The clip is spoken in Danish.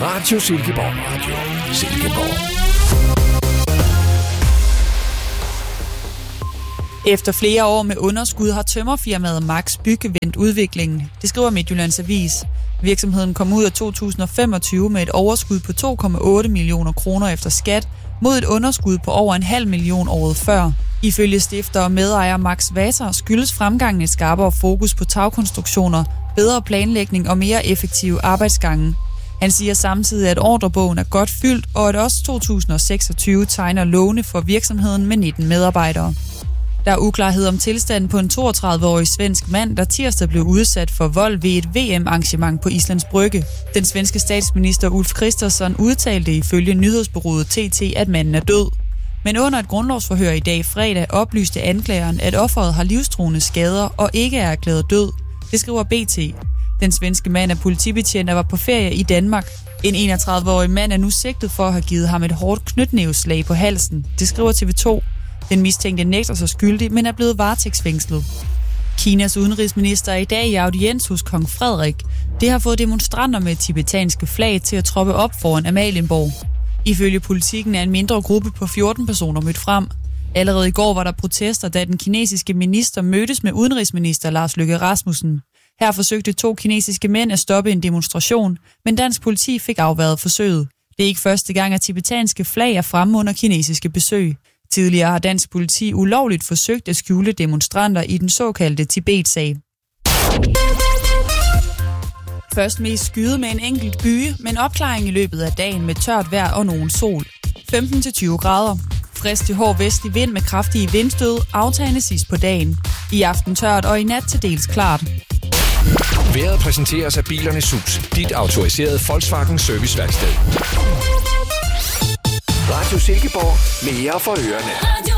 Radio Silkeborg. Radio Silkeborg. Efter flere år med underskud har tømmerfirmaet Max Bygge vendt udviklingen. Det skriver Midtjyllands Avis. Virksomheden kom ud af 2025 med et overskud på 2,8 millioner kroner efter skat, mod et underskud på over 0,5 million året før. Ifølge stifter og medejer Max Vaser skyldes fremgangen et skarpere fokus på tagkonstruktioner, bedre planlægning og mere effektive arbejdsgange. Han siger samtidig, at ordrebogen er godt fyldt, og at også 2026 tegner lovende for virksomheden med 19 medarbejdere. Der er uklarhed om tilstanden på en 32-årig svensk mand, der tirsdag blev udsat for vold ved et VM-arrangement på Islands Brygge. Den svenske statsminister Ulf Kristersson udtalte ifølge nyhedsbureauet TT, at manden er død. Men under et grundlovsforhør i dag fredag oplyste anklageren, at offeret har livstruende skader og ikke er erklæret død. Det skriver BT. Den svenske mand er politibetjent og var på ferie i Danmark. En 31-årig mand er nu sigtet for at have givet ham et hårdt knytnæveslag på halsen. Det skriver TV2. Den mistænkte nægter sig skyldig, men er blevet varetægtsfængslet. Kinas udenrigsminister er i dag i audiens hos kong Frederik. Det har fået demonstranter med tibetanske flag til at troppe op foran Amalienborg. Ifølge Politikken er en mindre gruppe på 14 personer mødt frem. Allerede i går var der protester, da den kinesiske minister mødtes med udenrigsminister Lars Løkke Rasmussen. Her forsøgte 2 kinesiske mænd at stoppe en demonstration, men dansk politi fik afværget forsøget. Det er ikke første gang, at tibetanske flag er fremme under kinesiske besøg. Tidligere har dansk politi ulovligt forsøgt at skjule demonstranter i den såkaldte Tibet-sag. Først mest skyde med en enkelt byge, men opklaring i løbet af dagen med tørt vejr og nogen sol. 15-20 grader. Frisk til hård vestlig vind med kraftige vindstød, aftagende sidst på dagen. I aften tørt og i nat til dels klart. Vejret præsenteres af Bilernes Hus, dit autoriserede Volkswagen serviceværksted. Radio Silkeborg, mere for ørerne.